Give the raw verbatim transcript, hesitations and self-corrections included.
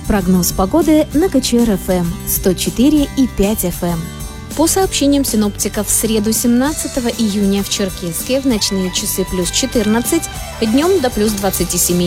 Прогноз погоды на КЧР-ФМ сто четыре и пять эф эм. По сообщениям синоптиков, в среду семнадцатого июня в Черкесске в ночные часы плюс четырнадцать, днем до плюс двадцать семь.